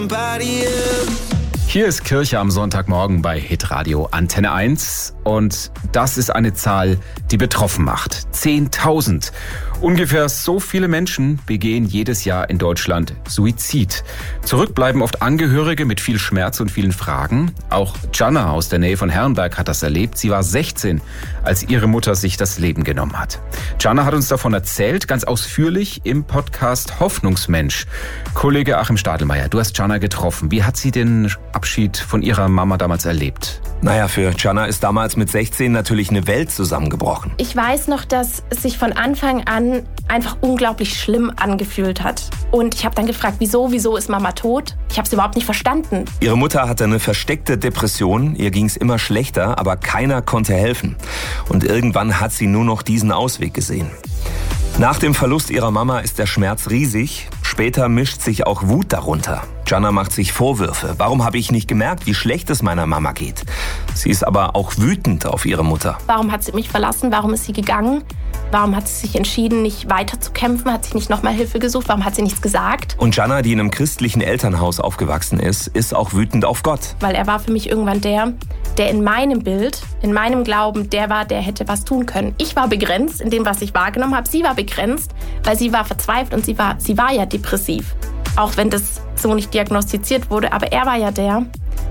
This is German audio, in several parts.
somebody else. Hier ist Kirche am Sonntagmorgen bei Hitradio Antenne 1 und das ist eine Zahl, die betroffen macht. 10.000. Ungefähr so viele Menschen begehen jedes Jahr in Deutschland Suizid. Zurück bleiben oft Angehörige mit viel Schmerz und vielen Fragen. Auch Gianna aus der Nähe von Herrenberg hat das erlebt. Sie war 16, als ihre Mutter sich das Leben genommen hat. Gianna hat uns davon erzählt, ganz ausführlich im Podcast Hoffnungsmensch. Kollege Achim Stadelmeier, du hast Gianna getroffen. Wie hat sie den Abschied von ihrer Mama damals erlebt? Naja, für Gianna ist damals mit 16 natürlich eine Welt zusammengebrochen. Ich weiß noch, dass es sich von Anfang an einfach unglaublich schlimm angefühlt hat. Und ich habe dann gefragt, wieso ist Mama tot? Ich habe es überhaupt nicht verstanden. Ihre Mutter hatte eine versteckte Depression, ihr ging es immer schlechter, aber keiner konnte helfen. Und irgendwann hat sie nur noch diesen Ausweg gesehen. Nach dem Verlust ihrer Mama ist der Schmerz riesig. Später mischt sich auch Wut darunter. Gianna macht sich Vorwürfe. Warum habe ich nicht gemerkt, wie schlecht es meiner Mama geht? Sie ist aber auch wütend auf ihre Mutter. Warum hat sie mich verlassen? Warum ist sie gegangen? Warum hat sie sich entschieden, nicht weiter zu kämpfen? Hat sie nicht nochmal Hilfe gesucht? Warum hat sie nichts gesagt? Und Gianna, die in einem christlichen Elternhaus aufgewachsen ist auch wütend auf Gott. Weil er war für mich irgendwann der in meinem Bild, in meinem Glauben, der hätte was tun können. Ich war begrenzt in dem, was ich wahrgenommen habe. Sie war begrenzt, weil sie war verzweifelt und sie war ja depressiv. Auch wenn das so nicht diagnostiziert wurde, aber er war ja der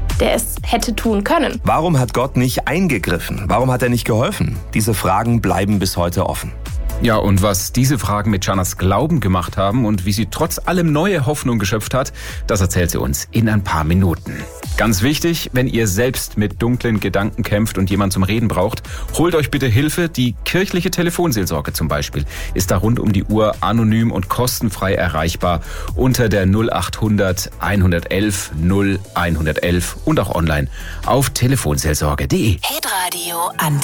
es hätte tun können. Warum hat Gott nicht eingegriffen? Warum hat er nicht geholfen? Diese Fragen bleiben bis heute offen. Ja, und was diese Fragen mit Giannas Glauben gemacht haben und wie sie trotz allem neue Hoffnung geschöpft hat, das erzählt sie uns in ein paar Minuten. Ganz wichtig, wenn ihr selbst mit dunklen Gedanken kämpft und jemand zum Reden braucht, holt euch bitte Hilfe. Die kirchliche Telefonseelsorge zum Beispiel ist da rund um die Uhr anonym und kostenfrei erreichbar unter der 0800 111 0111 und auch online auf telefonseelsorge.de. Hitradio Antenne.